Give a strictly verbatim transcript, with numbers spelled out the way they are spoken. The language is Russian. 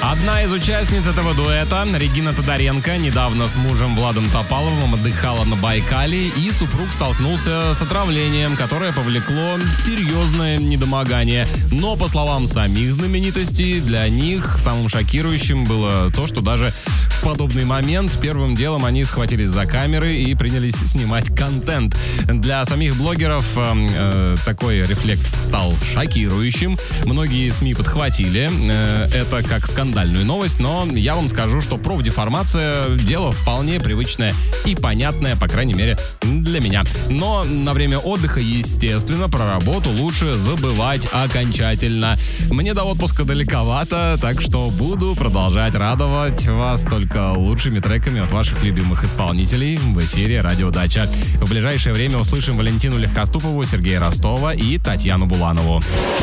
Одна из участниц этого дуэта, Регина Тодоренко, недавно с мужем Владом Топаловым отдыхала на Байкале, и супруг столкнулся с отравлением, которое повлекло серьезное недомогание. Но, по словам самих знаменитостей, для них самым шокирующим было то, что даже в подобный момент первым делом они схватились за камеры и принялись снимать контент. Для самих блогеров э, такой рефлекс стал шокирующим. Многие СМИ подхватили э, это как скандальную новость, но я вам скажу, что профдеформация — дело вполне привычное и понятное, по крайней мере, для меня. Но на время отдыха, естественно, про работу лучше забывать окончательно. Мне до отпуска далековато, так что буду продолжать радовать вас только лучшими треками от ваших любимых исполнителей в эфире «Радио Дача». В ближайшее время услышим Валентину Легкоступову, Сергея Ростова и Татьяну Буланову.